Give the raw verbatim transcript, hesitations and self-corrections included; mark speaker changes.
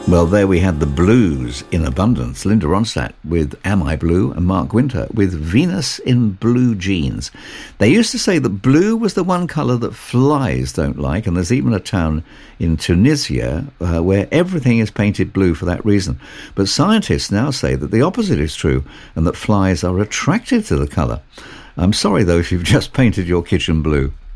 Speaker 1: Well, there we had the blues in abundance. Linda Ronstadt with Am I Blue, and Mark Winter with Venus in Blue Jeans. They used to say that blue was the one colour that flies don't like, and there's even a town in Tunisia uh, where everything is painted blue for that reason. But scientists now say that the opposite is true, and that flies are attracted to the colour. I'm sorry, though, if you've just painted your kitchen blue.